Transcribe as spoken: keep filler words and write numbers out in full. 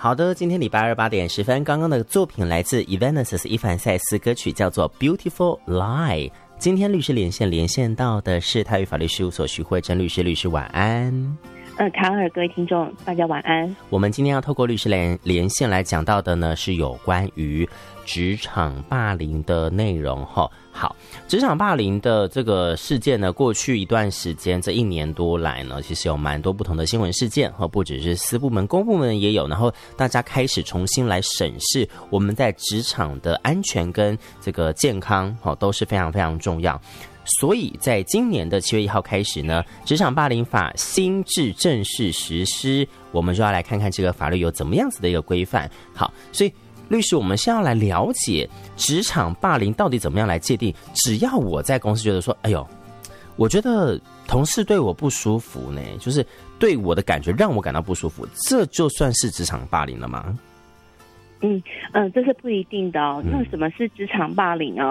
好的，今天礼拜二八点十分，刚刚的作品来自 Evanescence 伊凡塞斯，歌曲叫做 Beautiful Lie。今天律师连线连线到的是泰语法律事务所徐慧珍律师，律师晚安。 呃，卡尔，各位听众，大家晚安。 我们今天要透过律师连连线来讲到的呢，是有关于职场霸凌的内容哈。好，职场霸凌的这个事件呢，过去一段时间，这一年多来呢，其实有蛮多不同的新闻事件哈，不只是私部门、公部门也有，然后大家开始重新来审视我们在职场的安全跟这个健康哈，都是非常非常重要。所以在今年的七月一号开始呢，职场霸凌法新制正式实施，我们就要来看看这个法律有怎么样子的一个规范。好，所以律师，我们先要来了解职场霸凌到底怎么样来界定。只要我在公司觉得说，哎呦，我觉得同事对我不舒服呢，就是对我的感觉让我感到不舒服，这就算是职场霸凌了吗？ 嗯嗯、呃，这是不一定的哦。那什么是职场霸凌哦？